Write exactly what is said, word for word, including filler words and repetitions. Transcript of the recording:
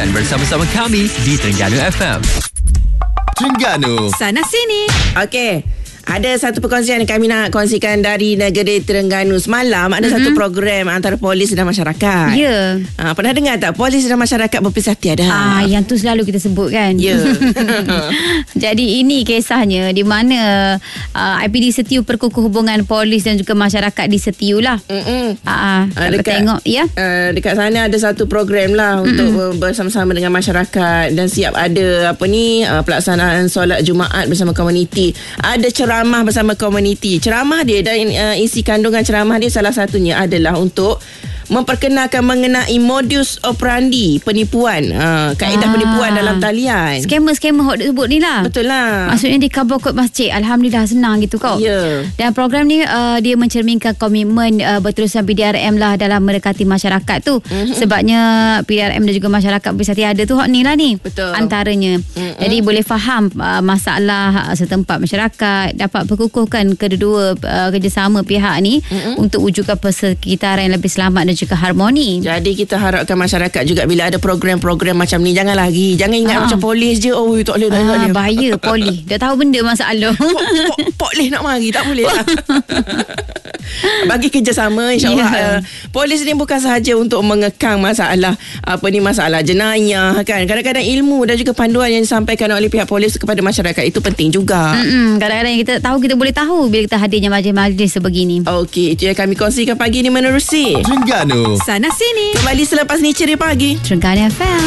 bersama-sama kami di Terengganu F M. Terengganu Sana Sini. Okey. Ada satu perkongsian yang kami nak kongsikan dari negeri Terengganu. Semalam ada mm-hmm. satu program antara polis dan masyarakat. Ya. Ha, pernah dengar tak? Polis dan masyarakat berpisah tiada. Ah, yang tu selalu kita sebut kan. Ya. Jadi ini kisahnya di mana uh, I P D Setiu Perkukuh Hubungan Polis dan juga masyarakat di Setiu lah. Mm-mm. Ah, uh, dekat, tengok ya. Uh, dekat sana ada satu program lah Mm-mm. untuk bersama-sama dengan masyarakat dan siap ada apa ni uh, pelaksanaan solat Jumaat bersama komuniti. Ada ceramah ceramah bersama komuniti. Ceramah dia dan uh, isi kandungan ceramah dia salah satunya adalah untuk memperkenalkan mengenai modus operandi penipuan, uh, kaedah ah. penipuan dalam talian. Skamer-skamer hot sebut ni lah. Betul lah. Maksudnya di kabar kot masjid. Alhamdulillah senang gitu kau. Ya. Yeah. Dan program ni uh, dia mencerminkan komitmen uh, berterusan P D R M lah dalam mendekati masyarakat tu. Mm-hmm. Sebabnya P D R M dan juga masyarakat bisa tiada tu hot ni lah ni. Betul. Antaranya. Mm-hmm. Jadi boleh faham uh, masalah uh, setempat masyarakat, dapat perkukuhkan kedua-dua uh, kerjasama pihak ni mm-hmm. untuk wujudkan persekitaran yang lebih selamat dan juga harmoni. Jadi kita harapkan masyarakat juga bila ada program-program macam ni jangan lagi, jangan ingat ha. macam polis je. Oh tak boleh, tak ha, boleh. Bahaya polis. Dah tahu benda masalah. Polis nak mari tak boleh lah. Bagi kerjasama insya-Allah. Yeah. Uh, polis ni bukan sahaja untuk mengekang masalah apa ni masalah jenayah kan. Kadang-kadang ilmu dan juga panduan yang disampaikan oleh pihak polis kepada masyarakat itu penting juga. Mm-mm. Kadang-kadang kita tahu kita boleh tahu bila kita hadirnya majlis-majlis sebegini. Okey, itu yang kami kongsikan pagi ni menerusi Terengganu Sana Sini. Kembali selepas ni Ceria Pagi Terengganu F M.